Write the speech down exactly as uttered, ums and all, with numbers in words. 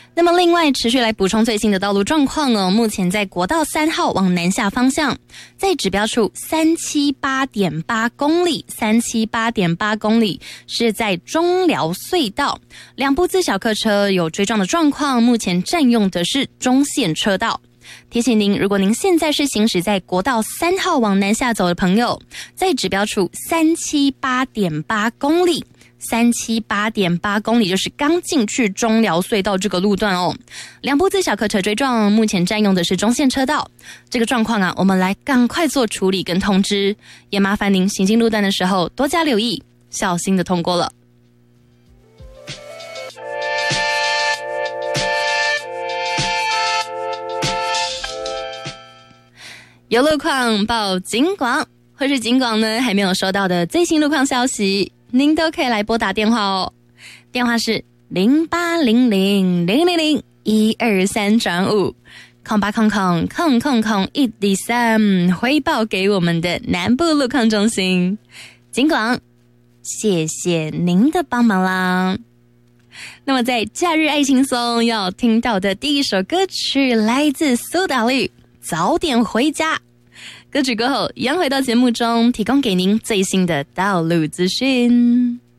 那么另外持续来补充最新的道路状况哦，目前在国道三号往南下方向，在指标处 三七八点八 公里 三七八点八 公里是在中寮隧道，两部自小客车有追撞的状况，目前占用的是中线车道。提醒您，如果您现在是行驶在国道三号往南下走的朋友，在指标处 三七八点八 公里三七八点八 公里就是刚进去中寮隧道这个路段哦，两部自小客车追撞，目前占用的是中线车道。这个状况啊，我们来赶快做处理跟通知，也麻烦您行进路段的时候多加留意，小心的通过了。有路况报警广，或是警广呢还没有收到的最新路况消息，您都可以来拨打电话哦，电话是零八零零零零零一二三转五空八空空空空空一零三，回报给我们的南部路况中心。警广，谢谢您的帮忙啦。那么在假日爱轻松要听到的第一首歌曲来自苏打绿，早点回家。歌曲过后，一样回到节目中，提供给您最新的道路资讯。